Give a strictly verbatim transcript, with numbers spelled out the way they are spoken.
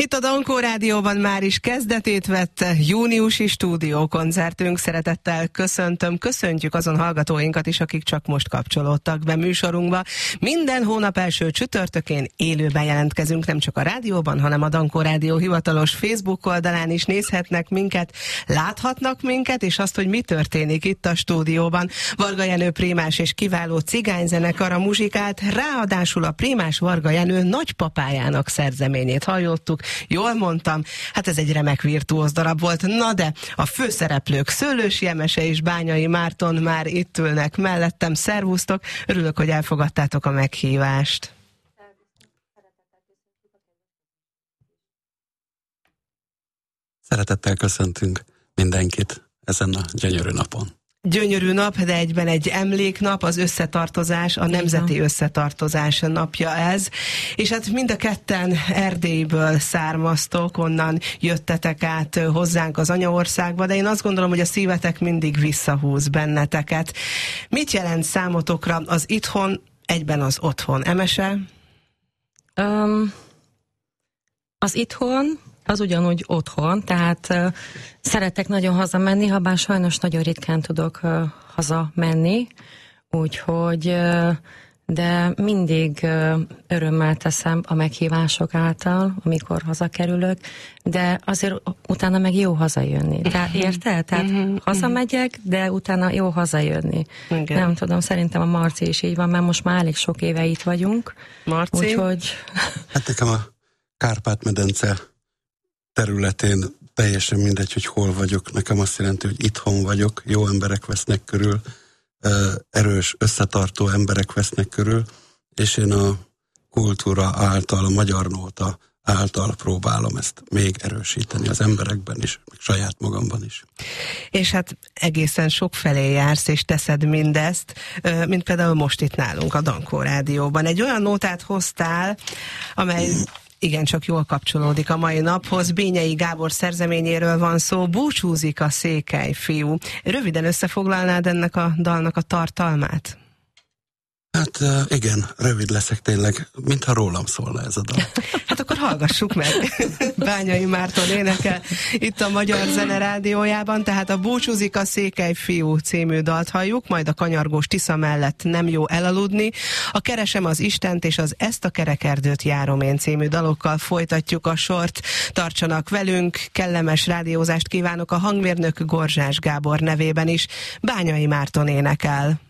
Itt a Dankó Rádióban már is kezdetét vette júniusi stúdiókoncertünk. Szeretettel köszöntöm, köszöntjük azon hallgatóinkat is, akik csak most kapcsolódtak be műsorunkba. Minden hónap első csütörtökén élőben jelentkezünk, nem csak a rádióban, hanem a Dankó Rádió hivatalos Facebook oldalán is nézhetnek minket, láthatnak minket, és azt, hogy mi történik itt a stúdióban. Varga Jenő Prémás és kiváló cigányzenekar a muzsikát, ráadásul a Prémás Varga Jenő nagypapájának szerzeményét hallottuk. Jól mondtam, hát ez egy remek virtuóz darab volt. Na de a főszereplők Szőlősi Emese és Bányai Márton már itt ülnek mellettem. Szervusztok, örülök, hogy elfogadtátok a meghívást. Szeretettel köszöntünk mindenkit ezen a gyönyörű napon. Gyönyörű nap, de egyben egy emléknap, az összetartozás, a nemzeti összetartozás napja ez. És hát mind a ketten Erdélyből származtok, onnan jöttetek át hozzánk az anyaországba, de én azt gondolom, hogy a szívetek mindig visszahúz benneteket. Mit jelent számotokra az itthon, egyben az otthon? Emese? Um, az itthon... az ugyanúgy otthon, tehát uh, szeretek nagyon hazamenni, ha bár sajnos nagyon ritkán tudok uh, hazamenni, úgyhogy, uh, de mindig uh, örömmel teszem a meghívások által, amikor hazakerülök, de azért utána meg jó hazajönni. Tehát érted? Tehát hazamegyek, de utána jó hazajönni. Igen. Nem tudom, szerintem a Marci is így van, mert most már elég sok éve itt vagyunk. Marci? Úgyhogy... Hát nekem a Kárpát-medence területén teljesen mindegy, hogy hol vagyok. Nekem azt jelenti, hogy itthon vagyok, jó emberek vesznek körül, erős, összetartó emberek vesznek körül, és én a kultúra által, a magyar nóta által próbálom ezt még erősíteni az emberekben is, meg saját magamban is. És hát egészen sok felé jársz, és teszed mindezt, mint például most itt nálunk a Dankó Rádióban. Egy olyan nótát hoztál, amely igencsak jól kapcsolódik a mai naphoz. Bényei Gábor szerzeményéről van szó, Búcsúzik a székely fiú. Röviden összefoglalnád ennek a dalnak a tartalmát? Hát igen, rövid leszek tényleg, mintha rólam szólna ez a dal. Hát akkor hallgassuk meg. Bányai Márton énekel itt a Magyar Zene Rádiójában, tehát a Búcsúzik a székely fiú című dalt halljuk, majd a kanyargós Tisza mellett Nem jó elaludni, a Keresem az Istent és az Ezt a kerekerdőt járom én című dalokkal folytatjuk a sort. Tartsanak velünk, kellemes rádiózást kívánok a hangmérnök Gorzsás Gábor nevében is. Bányai Márton énekel.